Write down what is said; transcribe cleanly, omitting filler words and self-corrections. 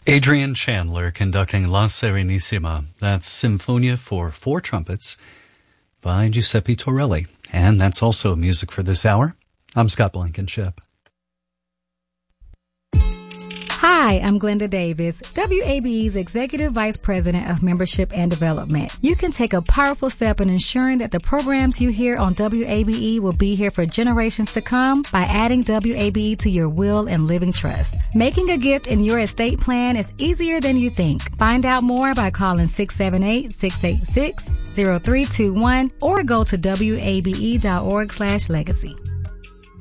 Adrian Chandler conducting La Serenissima. That's Sinfonia for 4 trumpets by Giuseppe Torelli. And that's also music for this hour. I'm Scott Blankenship. Hi, I'm Glenda Davis, WABE's Executive Vice President of Membership and Development. You can take a powerful step in ensuring that the programs you hear on WABE will be here for generations to come by adding WABE to your will and living trust. Making a gift in your estate plan is easier than you think. Find out more by calling 678-686-0321 or go to wabe.org/legacy.